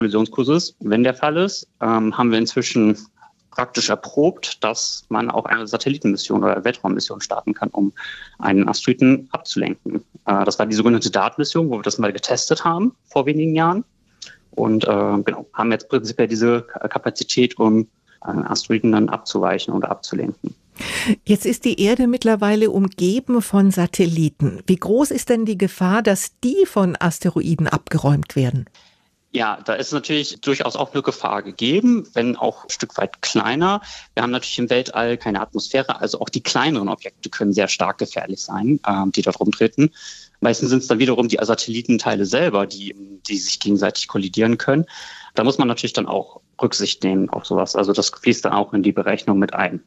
Kollisionskurses. Wenn der Fall ist, haben wir inzwischen praktisch erprobt, dass man auch eine Satellitenmission oder Weltraummission starten kann, um einen Asteroiden abzulenken. Das war die sogenannte DART-Mission, wo wir das mal getestet haben vor wenigen Jahren. Und haben jetzt prinzipiell diese Kapazität, um Asteroiden dann abzuweichen oder abzulenken. Jetzt ist die Erde mittlerweile umgeben von Satelliten. Wie groß ist denn die Gefahr, dass die von Asteroiden abgeräumt werden? Ja, da ist natürlich durchaus auch eine Gefahr gegeben, wenn auch ein Stück weit kleiner. Wir haben natürlich im Weltall keine Atmosphäre, also auch die kleineren Objekte können sehr stark gefährlich sein, die dort rumtreten. Meistens sind es dann wiederum die Satellitenteile selber, die sich gegenseitig kollidieren können. Da muss man natürlich dann auch Rücksicht nehmen auf sowas. Also das fließt dann auch in die Berechnung mit ein.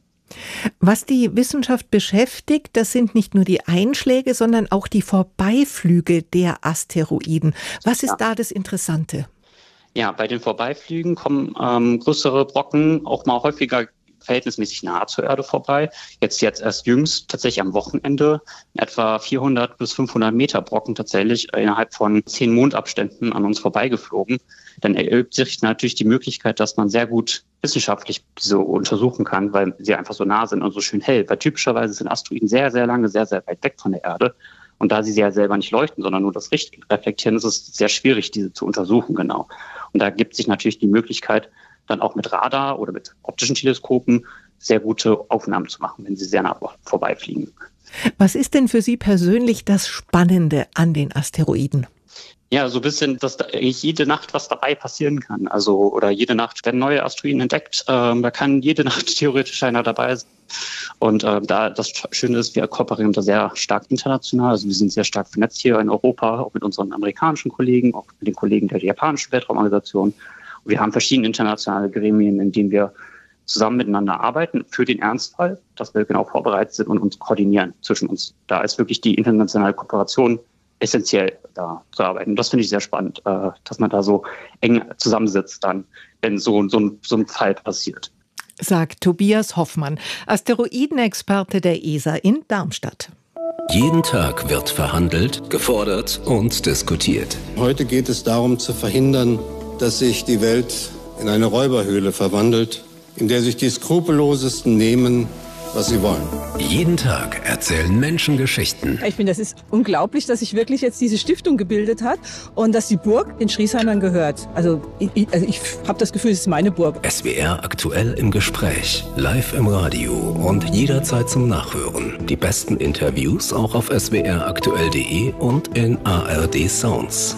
Was die Wissenschaft beschäftigt, das sind nicht nur die Einschläge, sondern auch die Vorbeiflüge der Asteroiden. Was ist da das Interessante? Ja, bei den Vorbeiflügen kommen größere Brocken auch mal häufiger verhältnismäßig nahe zur Erde vorbei. Jetzt erst jüngst, tatsächlich am Wochenende, etwa 400 bis 500 Meter Brocken tatsächlich innerhalb von 10 Mondabständen an uns vorbeigeflogen. Dann ergibt sich natürlich die Möglichkeit, dass man sehr gut wissenschaftlich so untersuchen kann, weil sie einfach so nah sind und so schön hell. Weil typischerweise sind Asteroiden sehr, sehr lange, sehr, sehr weit weg von der Erde. Und da sie ja selber nicht leuchten, sondern nur das Licht reflektieren, ist es sehr schwierig, diese zu untersuchen genau. Und da gibt sich natürlich die Möglichkeit, dann auch mit Radar oder mit optischen Teleskopen sehr gute Aufnahmen zu machen, wenn sie sehr nah vorbeifliegen. Was ist denn für Sie persönlich das Spannende an den Asteroiden? Ja, so ein bisschen, dass da jede Nacht was dabei passieren kann. Also, oder jede Nacht werden neue Asteroiden entdeckt. Da kann jede Nacht theoretisch einer dabei sein. Und da das Schöne ist, wir kooperieren da sehr stark international. Also wir sind sehr stark vernetzt hier in Europa, auch mit unseren amerikanischen Kollegen, auch mit den Kollegen der japanischen Weltraumorganisation. Und wir haben verschiedene internationale Gremien, in denen wir zusammen miteinander arbeiten für den Ernstfall, dass wir genau vorbereitet sind und uns koordinieren zwischen uns. Da ist wirklich die internationale Kooperation essentiell, da zu arbeiten. Und das finde ich sehr spannend, dass man da so eng zusammensitzt dann, wenn so ein Fall passiert. Sagt Tobias Hoffmann, Asteroidenexperte der ESA in Darmstadt. Jeden Tag wird verhandelt, gefordert und diskutiert. Heute geht es darum zu verhindern, dass sich die Welt in eine Räuberhöhle verwandelt, in der sich die Skrupellosesten nehmen, was sie wollen. Jeden Tag erzählen Menschen Geschichten. Ich finde, das ist unglaublich, dass sich wirklich jetzt diese Stiftung gebildet hat und dass die Burg den Schriesheimern gehört. Also ich habe das Gefühl, es ist meine Burg. SWR aktuell im Gespräch, live im Radio und jederzeit zum Nachhören. Die besten Interviews auch auf swraktuell.de und in ARD Sounds.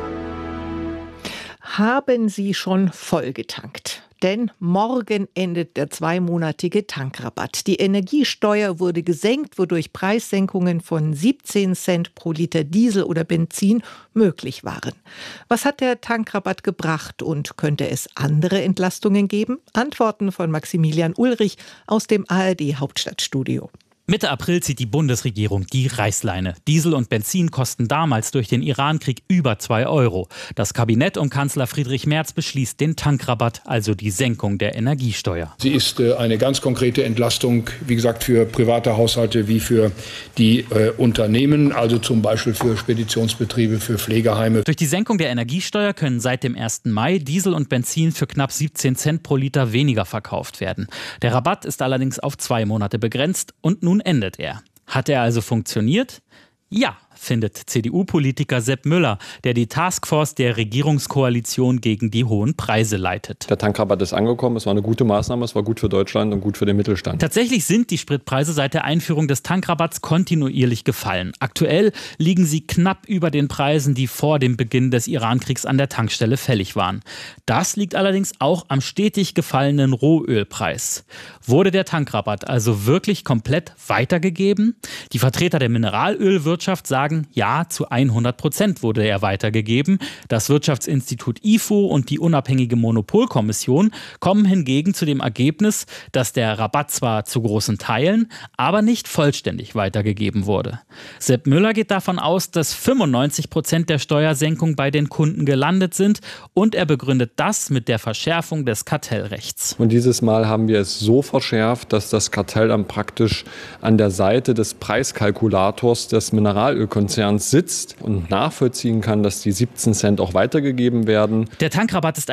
Haben Sie schon vollgetankt? Denn morgen endet der 2-monatige Tankrabatt. Die Energiesteuer wurde gesenkt, wodurch Preissenkungen von 17 Cent pro Liter Diesel oder Benzin möglich waren. Was hat der Tankrabatt gebracht und könnte es andere Entlastungen geben? Antworten von Maximilian Ulrich aus dem ARD-Hauptstadtstudio. Mitte April zieht die Bundesregierung die Reißleine. Diesel und Benzin kosten damals durch den Irankrieg über 2 Euro. Das Kabinett um Kanzler Friedrich Merz beschließt den Tankrabatt, also die Senkung der Energiesteuer. Sie ist eine ganz konkrete Entlastung, wie gesagt, für private Haushalte wie für die Unternehmen, also zum Beispiel für Speditionsbetriebe, für Pflegeheime. Durch die Senkung der Energiesteuer können seit dem 1. Mai Diesel und Benzin für knapp 17 Cent pro Liter weniger verkauft werden. Der Rabatt ist allerdings auf 2 Monate begrenzt und nun endet er. Hat er also funktioniert? Ja, findet CDU-Politiker Sepp Müller, der die Taskforce der Regierungskoalition gegen die hohen Preise leitet. Der Tankrabatt ist angekommen, es war eine gute Maßnahme, es war gut für Deutschland und gut für den Mittelstand. Tatsächlich sind die Spritpreise seit der Einführung des Tankrabatts kontinuierlich gefallen. Aktuell liegen sie knapp über den Preisen, die vor dem Beginn des Irankriegs an der Tankstelle fällig waren. Das liegt allerdings auch am stetig gefallenen Rohölpreis. Wurde der Tankrabatt also wirklich komplett weitergegeben? Die Vertreter der Mineralölwirtschaft sagen, ja, zu 100% wurde er weitergegeben. Das Wirtschaftsinstitut IFO und die unabhängige Monopolkommission kommen hingegen zu dem Ergebnis, dass der Rabatt zwar zu großen Teilen, aber nicht vollständig weitergegeben wurde. Sepp Müller geht davon aus, dass 95% der Steuersenkung bei den Kunden gelandet sind und er begründet das mit der Verschärfung des Kartellrechts. Und dieses Mal haben wir es so verschärft, dass das Kartell dann praktisch an der Seite des Preiskalkulators des Mineralölkonzerns Konzerns sitzt und nachvollziehen kann, dass die 17 Cent auch weitergegeben werden. Der Tankrabatt ist